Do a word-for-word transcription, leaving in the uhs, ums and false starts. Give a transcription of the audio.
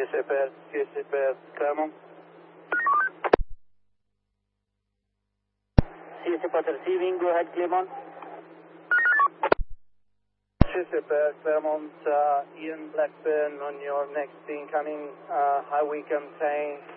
C P S, C P S, Claremont. C S P receiving, go ahead, Claremont. C C P S, Claremont, uh, Ian Blackburn on your next incoming uh, high weekend saying